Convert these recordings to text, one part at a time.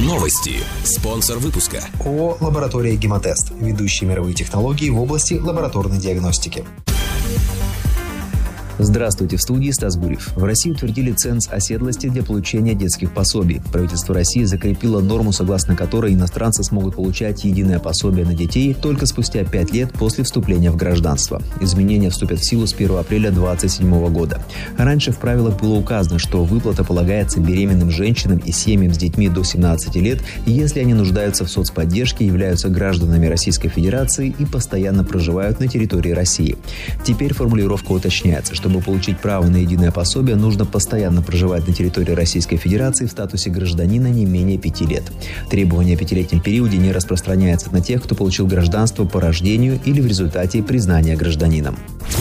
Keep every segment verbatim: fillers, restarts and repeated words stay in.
Новости. Спонсор выпуска. ООО «Лаборатория Гемотест». Ведущие мировые технологии в области лабораторной диагностики. Здравствуйте, в студии Стас Гурьев. В России утвердили ценз оседлости для получения детских пособий. Правительство России закрепило норму, согласно которой иностранцы смогут получать единое пособие на детей только спустя пять лет после вступления в гражданство. Изменения вступят в силу с первого апреля две тысячи двадцать седьмого года. Раньше в правилах было указано, что выплата полагается беременным женщинам и семьям с детьми до семнадцати лет, если они нуждаются в соцподдержке, являются гражданами Российской Федерации и постоянно проживают на территории России. Теперь формулировка уточняется, что Чтобы получить право на единое пособие, нужно постоянно проживать на территории Российской Федерации в статусе гражданина не менее пяти лет. Требование о пятилетнем периоде не распространяется на тех, кто получил гражданство по рождению или в результате признания гражданином.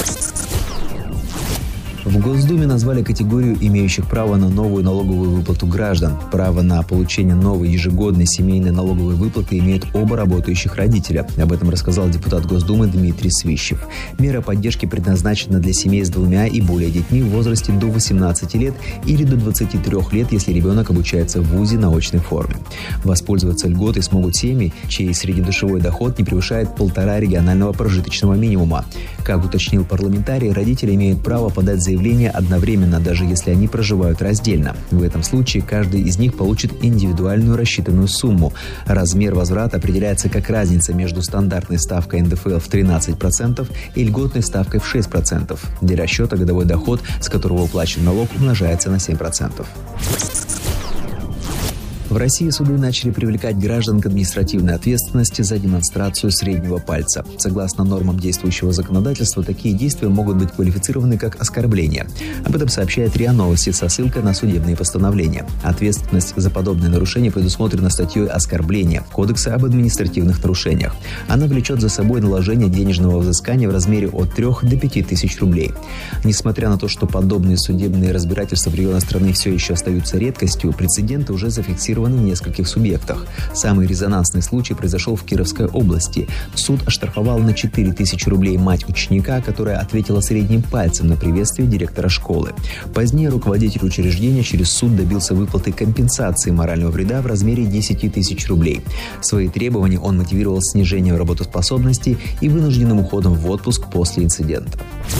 В Госдуме назвали категорию имеющих право на новую налоговую выплату граждан. Право на получение новой ежегодной семейной налоговой выплаты имеют оба работающих родителя. Об этом рассказал депутат Госдумы Дмитрий Свищев. Мера поддержки предназначена для семей с двумя и более детьми в возрасте до восемнадцати лет или до двадцати трёх лет, если ребенок обучается в вузе на очной форме. Воспользоваться льготой смогут семьи, чей среднедушевой доход не превышает полтора регионального прожиточного минимума. Как уточнил парламентарий, родители имеют право подать заявление заявление одновременно, даже если они проживают раздельно. В этом случае каждый из них получит индивидуальную рассчитанную сумму. Размер возврата определяется как разница между стандартной ставкой эн дэ эф эл в тринадцать процентов и льготной ставкой в шесть процентов. Для расчета годовой доход, с которого уплачен налог, умножается на семь процентов. В России суды начали привлекать граждан к административной ответственности за демонстрацию среднего пальца. Согласно нормам действующего законодательства, такие действия могут быть квалифицированы как оскорбление. Об этом сообщает РИА Новости со ссылкой на судебные постановления. Ответственность за подобное нарушение предусмотрена статьей «Оскорбление» Кодекса об административных нарушениях. Она влечет за собой наложение денежного взыскания в размере от трёх до пяти тысяч рублей. Несмотря на то, что подобные судебные разбирательства в регионах страны все еще остаются редкостью, прецеденты уже зафиксированы в нескольких субъектах. Самый резонансный случай произошел в Кировской области. Суд оштрафовал на четыре тысячи рублей мать ученика, которая ответила средним пальцем на приветствие директора школы. Позднее руководитель учреждения через суд добился выплаты компенсации морального вреда в размере десяти тысяч рублей. Свои требования он мотивировал снижением работоспособности и вынужденным уходом в отпуск после инцидента.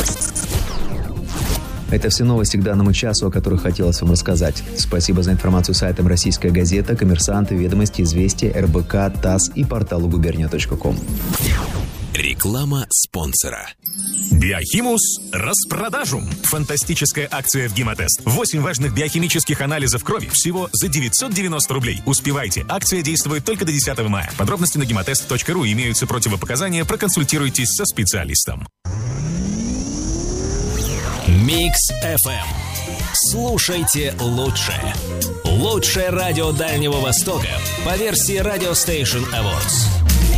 Это все новости к данному часу, о которых хотелось вам рассказать. Спасибо за информацию сайтам «Российская газета», «Коммерсант», «Ведомости», «Известия», эр бэ ка, ТАСС и порталу губерния точка ком. Реклама спонсора. Биохимус распродажу. Фантастическая акция в Гемотест. восемь важных биохимических анализов крови всего за девятьсот девяносто рублей. Успевайте. Акция действует только до десятого мая. Подробности на гемотест точка ру. Имеются противопоказания. Проконсультируйтесь со специалистом. Микс эф эм. Слушайте лучше. Лучшее радио Дальнего Востока по версии Radio Station Awards.